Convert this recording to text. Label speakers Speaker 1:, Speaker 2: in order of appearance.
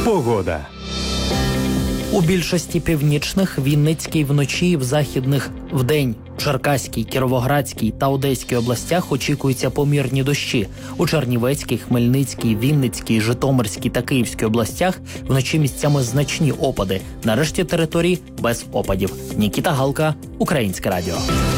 Speaker 1: Погода.
Speaker 2: У більшості північних, Вінницькій вночі, в західних вдень, Черкаській, Кіровоградській та Одеській областях очікуються помірні дощі. У Чернівецькій, Хмельницькій, Вінницькій, Житомирській та Київській областях вночі місцями значні опади. На решті територій без опадів. Нікіта Галка, Українське радіо.